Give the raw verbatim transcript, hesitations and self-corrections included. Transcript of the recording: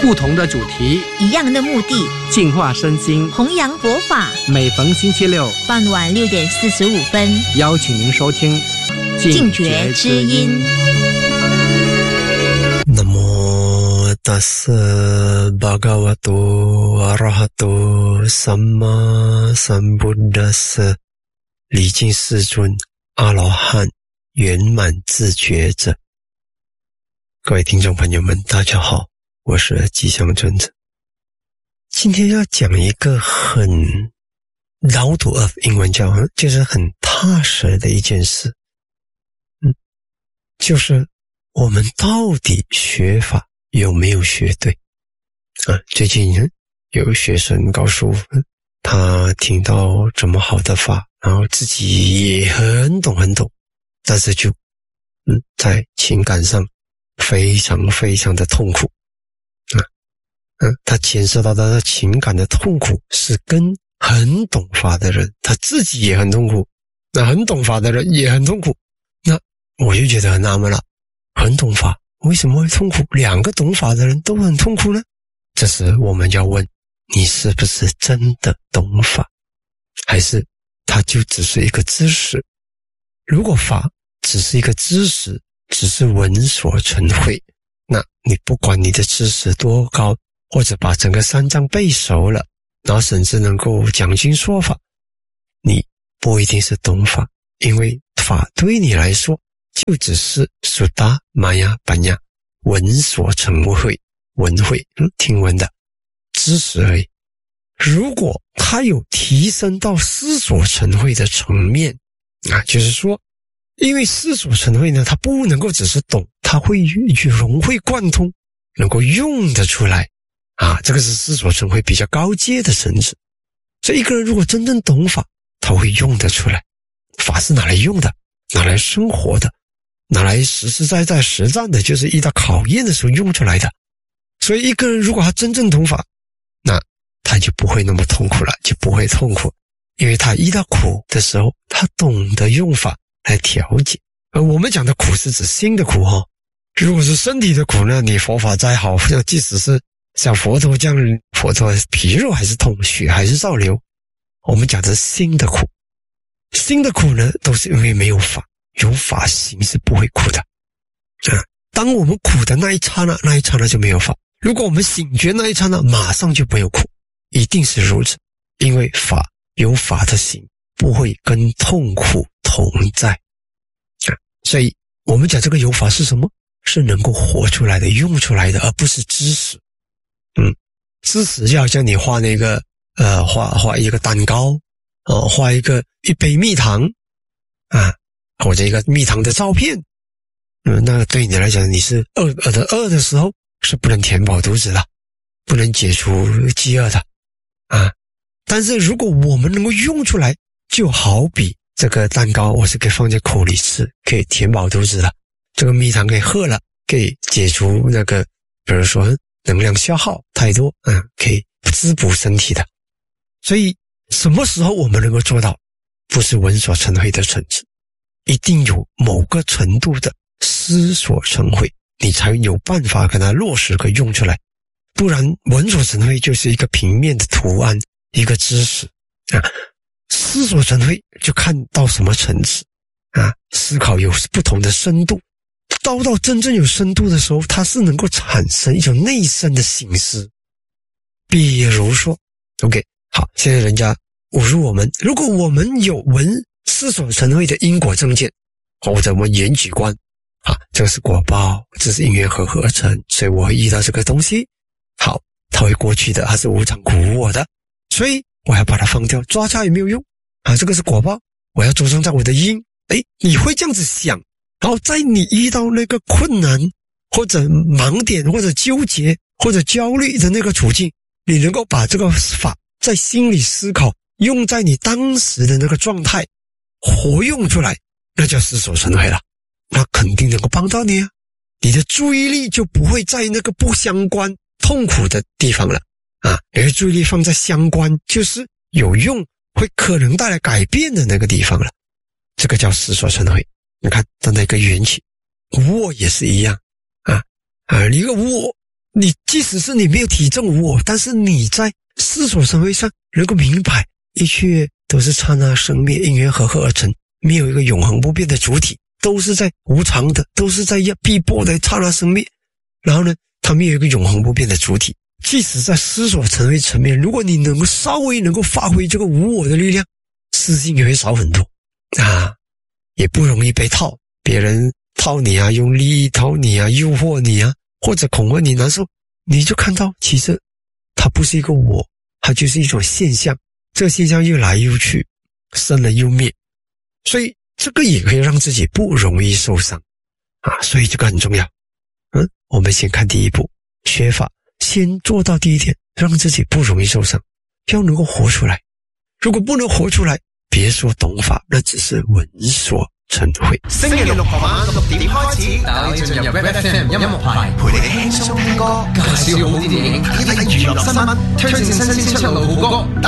不同的主题， 一样的目的， 净化身心， 弘扬佛法。 每逢星期六傍晚六点四十五分， 邀请您收听净觉之音。 Namo tassa bhagavato arahato samma sambuddhassa 礼敬世尊阿罗汉圆满自觉者。各位听众朋友们，大家好，我是吉祥尊者。今天要讲一个很 down to earth， 英文叫就是很踏实的一件事，嗯，就是我们到底学法有没有学对啊？最近有学生告诉我，他听到这么好的法，然后自己也很懂很懂，但是就嗯，在情感上非常非常的痛苦啊，嗯，他牵涉到他的情感的痛苦是跟很懂法的人，他自己也很痛苦，那很懂法的人也很痛苦，那我就觉得很纳闷了，很懂法为什么会痛苦？两个懂法的人都很痛苦呢？这时我们要问，你是不是真的懂法，还是它就只是一个知识？如果法只是一个知识，只是闻所成慧，那你不管你的知识多高，或者把整个三藏背熟了，然后甚至能够讲经说法，你不一定是懂法，因为法对你来说就只是苏达玛雅班雅闻所成慧，闻慧、嗯、听闻的知识而已。如果它有提升到思所成慧的层面啊，就是说因为思所成慧呢，它不能够只是懂，它会融会贯通，能够用得出来啊，这个是思所成慧比较高阶的层次。所以一个人如果真正懂法，他会用得出来。法是拿来用的，拿来生活的，拿来实实在在实战的，就是遇到考验的时候用出来的。所以一个人如果他真正懂法，那他就不会那么痛苦了，就不会痛苦，因为他遇到苦的时候，他懂得用法来调节。而我们讲的苦是指心的苦哦，如果是身体的苦呢，你佛法再好，即使是像佛陀这样，佛陀皮肉还是痛，血还是照流。我们讲的心的苦，心的苦呢，都是因为没有法，有法心是不会苦的啊。当我们苦的那一刹那，那一刹那就没有法。如果我们醒觉那一刹那，马上就没有苦，一定是如此。因为法有法的心，不会跟痛苦同在啊。所以我们讲这个有法是什么？是能够活出来的，用出来的，而不是知识。嗯，知识就好像你画那个呃，画画一个蛋糕哦，画一个一杯蜜糖啊，或者一个蜜糖的照片。嗯，那对你来讲，你是饿饿的饿的时候是不能填饱肚子的，不能解除饥饿的啊。但是如果我们能够用出来，就好比这个蛋糕我是可以放在口里吃，可以填饱肚子的，这个蜜糖可以喝了，可以解除那个比如说能量消耗太多，嗯，可以滋补身体的。所以什么时候我们能够做到？不是闻所成慧的层次，一定有某个程度的思所成慧，你才有办法跟它落实和用出来。不然闻所成慧就是一个平面的图案，一个知识啊。思所成慧就看到什么层次啊，思考有不同的深度。到到真正有深度的时候，它是能够产生一种内生的形式。比如说 OK， 好，现在人家侮辱我们，如果我们有闻思所成慧的因果正见，或者我们缘起观啊，这个是果报，这是因缘和合成，所以我会遇到这个东西，好，它会过去的，它是无常苦无我的，所以我要把它放掉，抓它也没有用啊，这个是果报，我要着重在我的因。诶，你会这样子想，然后在你遇到那个困难或者盲点或者纠结或者焦虑的那个处境，你能够把这个法在心里思考，用在你当时的那个状态活用出来，那叫思所成慧了，那肯定能够帮到你啊。你的注意力就不会在那个不相关痛苦的地方了啊，你的注意力放在相关，就是有用会可能带来改变的那个地方了，这个叫思所成慧。你看它那个缘起，无我也是一样啊啊，一个无我你即使是你没有体证无我，但是你在思索成为上能够明白，一切都是刹那生灭，因缘和合而成，没有一个永恒不变的主体，都是在无常的，都是在必破的刹那生灭。然后呢，它没有一个永恒不变的主体，即使在思索成为层面，如果你能够稍微能够发挥这个无我的力量，事情也会少很多啊，也不容易被套，别人套你啊，用利益套你啊，诱惑你啊，或者恐吓你难受，你就看到其实它不是一个我，它就是一种现象，这个现象又来又去，生了又灭，所以这个也可以让自己不容易受伤啊，所以这个很重要。嗯，我们先看第一步，学法先做到第一点，让自己不容易受伤，要能够活出来。如果不能活出来，别说懂法，那只是闻所成慧。 星期六傍晚六點開始，帶你進入 Red F M 音樂台，陪你輕鬆聽歌，介紹好啲電影，睇睇娛樂新聞，推薦新鮮出爐好歌。